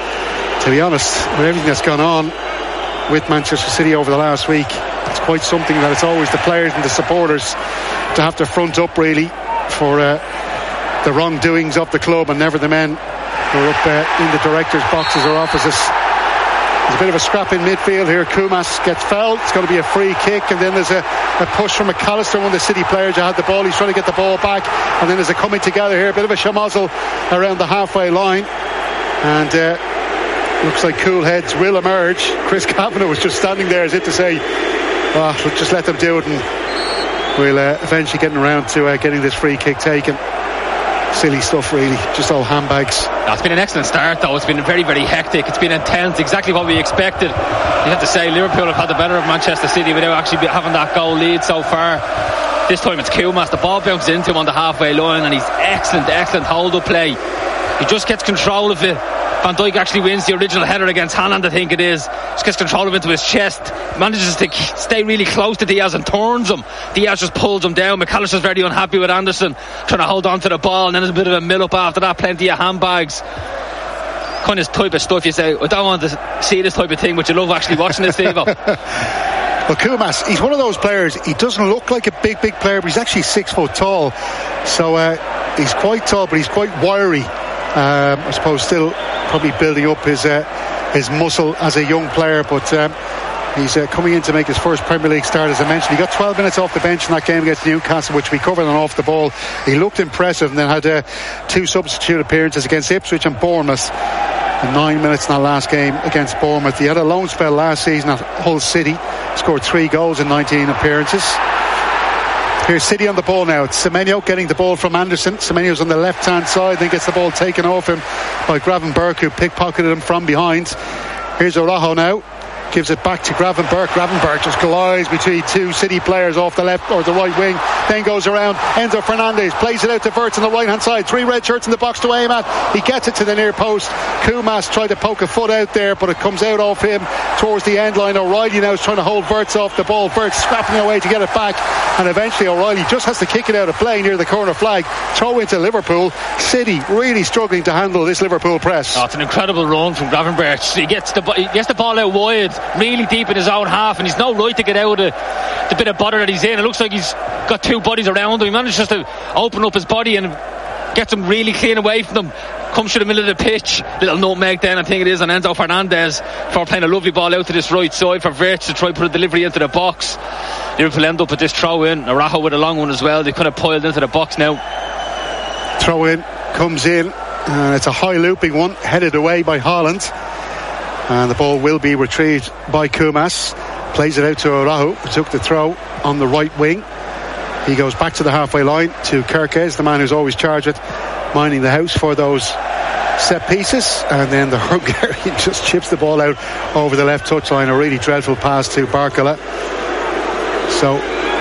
to be honest, with everything that's gone on with Manchester City over the last week, it's quite something that it's always the players and the supporters to have to front up really for the wrongdoings of the club, and never the men who are up in the directors' boxes or offices. There's a bit of a scrap in midfield here. Koumas gets fouled. It's going to be a free kick, and then there's a push from McAllister, one of the City players who had the ball. He's trying to get the ball back, and then there's a coming together here, a bit of a schmozzle around the halfway line, and looks like cool heads will emerge. Chris Kavanagh was just standing there as if to say, we'll just let them do it, and we'll eventually getting around to getting this free kick taken. Silly stuff really, just all handbags. It's been an excellent start though. It's been very, very hectic. It's been intense, exactly what we expected. You have to say Liverpool have had the better of Manchester City without actually having that goal lead so far. This time it's Koumas. The ball bounces into him on the halfway line, and he's excellent hold-up play. He just gets control of it. Van Dijk actually wins the original header against Haaland, I think it is. Just gets control of it into his chest, manages to stay really close to Diaz and turns him. Diaz just pulls him down. McAllister's very unhappy with Anderson, trying to hold on to the ball, and then there's a bit of a mill-up after that. Plenty of handbags. Kind of type of stuff you say, I don't want to see this type of thing, but you love actually watching this, Steve. Well, Koumas, he's one of those players, he doesn't look like a big player, but he's actually 6 foot tall. So he's quite tall, but he's quite wiry. I suppose still probably building up his muscle as a young player, but he's coming in to make his first Premier League start. As I mentioned, he got 12 minutes off the bench in that game against Newcastle, which we covered on Off the Ball. He looked impressive, and then had 2 substitute appearances against Ipswich and Bournemouth, and 9 minutes in that last game against Bournemouth. He had a loan spell last season at Hull City, scored 3 goals in 19 appearances. Here's City on the ball now. It's Semenyo getting the ball from Anderson. Semenyo's on the left hand side, then gets the ball taken off him by Gravenberch, who pickpocketed him from behind. Here's Araujo now, gives it back to Gravenberch. Gravenberch just glides between 2 City players off the left or the right wing, then goes around. Enzo Fernandez plays it out to Wirtz on the right hand side. 3 red shirts in the box to aim at. He gets it to the near post. Koumas tried to poke a foot out there, but it comes out off him towards the end line. O'Reilly now is trying to hold Wirtz off the ball. Wirtz scrapping away to get it back, and eventually O'Reilly just has to kick it out of play near the corner flag. Throw into Liverpool. City really struggling to handle this Liverpool press. It's an incredible run from Gravenberch. He gets the ball out wide, really deep in his own half, and he's no right to get out of the bit of bother that he's in. It looks like he's got 2 bodies around him. He manages to open up his body and gets him really clean away from them. Comes to the middle of the pitch. Little nutmeg then, I think it is, on Enzo Fernandez for playing a lovely ball out to this right side for Wirtz to try and put a delivery into the box. Liverpool end up with this throw in. Araujo with a long one as well. They kind of piled into the box now. Throw in comes in And it's a high looping one, headed away by Haaland. And the ball will be retrieved by Kumas. Plays it out to Arahu, who took the throw on the right wing. He goes back to the halfway line to Kerkez, the man who's always charged with minding the house for those set pieces. And then the Hungarian just chips the ball out over the left touchline. A really dreadful pass to Barkala. So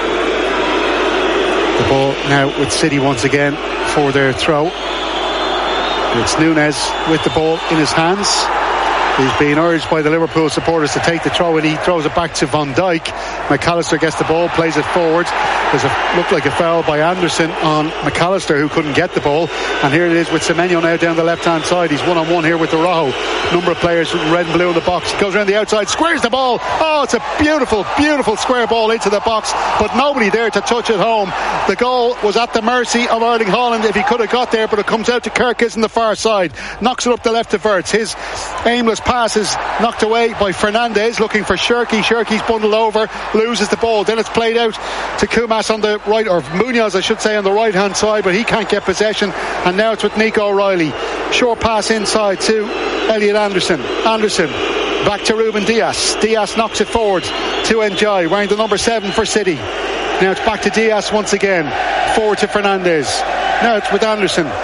the ball now with City once again for their throw. It's Núñez with the ball in his hands. He's being urged by the Liverpool supporters to take the throw, and he throws it back to Van Dijk. McAllister gets the ball, plays it forward. Looked like a foul by Anderson on McAllister, who couldn't get the ball. And here it is with Semenyo now down the left-hand side. He's one-on-one here with Araujo. Number of players with red and blue in the box. Goes around the outside, squares the ball. Oh, it's a beautiful, beautiful square ball into the box, but nobody there to touch it home. The goal was at the mercy of Erling Haaland if he could have got there, but it comes out to Kerkez on the far side. Knocks it up the left to Wirtz. His aimless pass is knocked away by Fernandes, looking for Shirky. Shirky's bundled over, loses the ball. Then it's played out to Kumas on the right, or Munoz I should say, on the right hand side, but he can't get possession. And now it's with Nico O'Reilly. Short pass inside to Elliot Anderson. Anderson back to Ruben Diaz. Diaz knocks it forward to Ndiaye, wearing the number 7 for City. Now it's back to Diaz once again, forward to Fernandes. Now it's with Anderson.